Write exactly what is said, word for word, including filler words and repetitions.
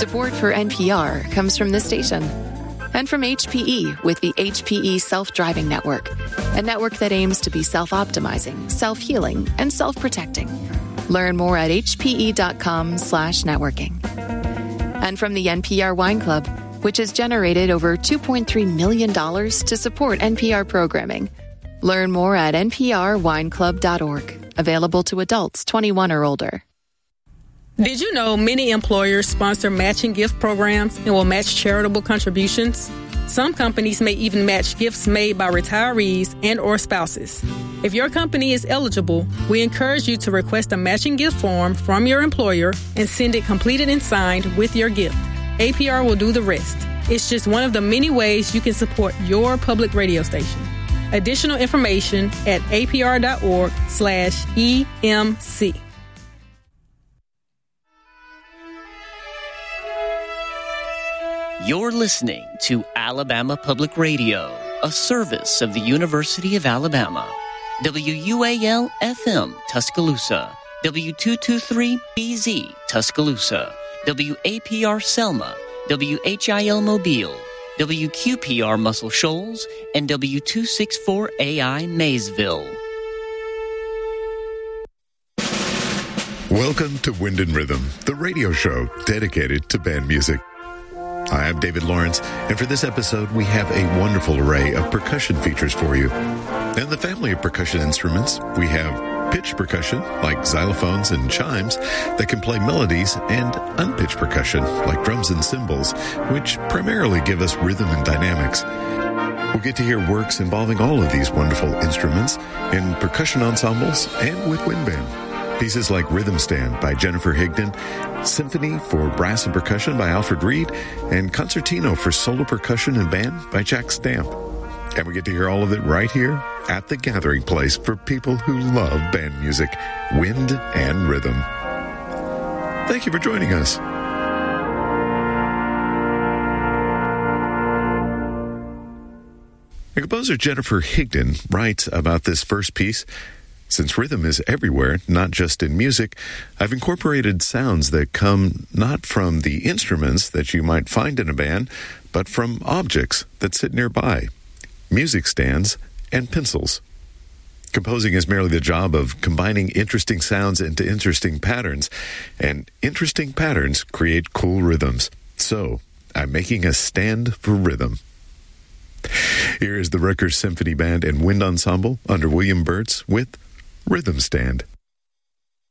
Support for N P R comes from this station and from H P E with the H P E Self-Driving Network, a network that aims to be self-optimizing, self-healing, and self-protecting. Learn more at hpe.com slash networking. And from the N P R Wine Club, which has generated over two point three million dollars to support N P R programming. Learn more at n p r wine club dot org. Available to adults twenty-one or older. Did you know many employers sponsor matching gift programs and will match charitable contributions? Some companies may even match gifts made by retirees and or spouses. If your company is eligible, we encourage you to request a matching gift form from your employer and send it completed and signed with your gift. A P R will do the rest. It's just one of the many ways you can support your public radio station. Additional information at apr.org slash EMC. You're listening to Alabama Public Radio, a service of the University of Alabama. W U A L F M Tuscaloosa, W two twenty-three B Z Tuscaloosa, W A P R Selma, W H I L Mobile, W Q P R Muscle Shoals, and W two sixty-four A I Maysville. Welcome to Wind and Rhythm, the radio show dedicated to band music. Hi, I'm David Lawrence, and for this episode, we have a wonderful array of percussion features for you. In the family of percussion instruments, we have pitched percussion, like xylophones and chimes, that can play melodies, and unpitched percussion, like drums and cymbals, which primarily give us rhythm and dynamics. We'll get to hear works involving all of these wonderful instruments in percussion ensembles and with wind band. Pieces like Rhythm Stand by Jennifer Higdon, Symphony for Brass and Percussion by Alfred Reed, and Concertino for Solo Percussion and Band by Jack Stamp. And we get to hear all of it right here at the gathering place for people who love band music, wind and rhythm. Thank you for joining us. The composer Jennifer Higdon writes about this first piece: since rhythm is everywhere, not just in music, I've incorporated sounds that come not from the instruments that you might find in a band, but from objects that sit nearby, music stands and pencils. Composing is merely the job of combining interesting sounds into interesting patterns, and interesting patterns create cool rhythms. So, I'm making a stand for rhythm. Here is the Rutgers Symphony Band and Wind Ensemble under William Burtz with Rhythm Stand.